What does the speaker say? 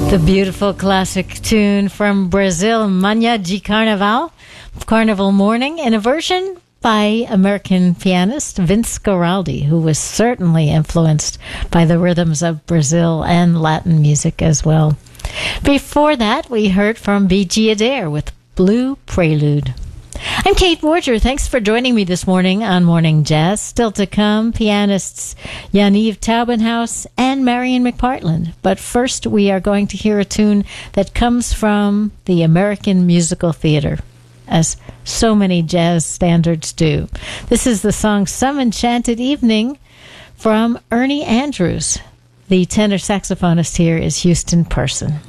The beautiful classic tune from Brazil, Manhã de Carnaval, Carnival Morning, in a version by American pianist Vince Guaraldi, who was certainly influenced by the rhythms of Brazil and Latin music as well. Before that, we heard from B.G. Adair with Blue Prelude. I'm Kate Warger. Thanks for joining me this morning on Morning Jazz. Still to come, pianists Yaniv Taubenhaus and Marion McPartland. But first, we are going to hear a tune that comes from the American Musical Theater, as so many jazz standards do. This is the song Some Enchanted Evening from Ernie Andrews. The tenor saxophonist here is Houston Person.